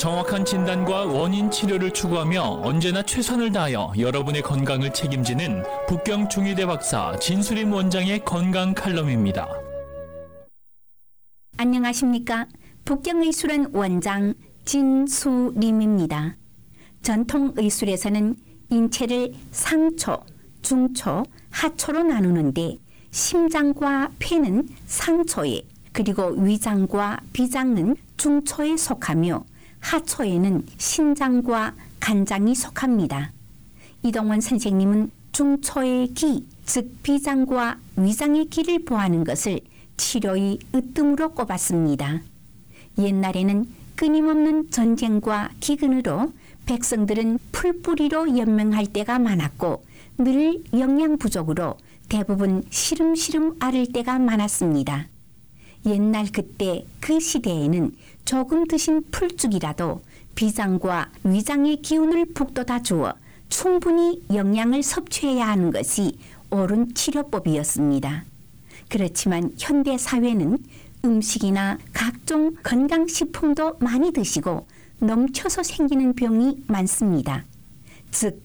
정확한 진단과 원인 치료를 추구하며 언제나 최선을 다하여 여러분의 건강을 책임지는 북경 중의대 박사 진수림 원장의 건강 칼럼입니다. 안녕하십니까? 북경의술원 원장 진수림입니다. 전통의술에서는 인체를 상초, 중초, 하초로 나누는데 심장과 폐는 상초에, 그리고 위장과 비장은 중초에 속하며 하초에는 신장과 간장이 속합니다. 이동원 선생님은 중초의 기, 즉 비장과 위장의 기를 보하는 것을 치료의 으뜸으로 꼽았습니다. 옛날에는 끊임없는 전쟁과 기근으로 백성들은 풀뿌리로 연명할 때가 많았고 늘 영양 부족으로 대부분 시름시름 앓을 때가 많았습니다. 옛날 그때 그 시대에는 조금 드신 풀죽이라도 비장과 위장의 기운을 북돋아 주어 충분히 영양을 섭취해야 하는 것이 옳은 치료법이었습니다. 그렇지만 현대 사회는 음식이나 각종 건강식품도 많이 드시고 넘쳐서 생기는 병이 많습니다. 즉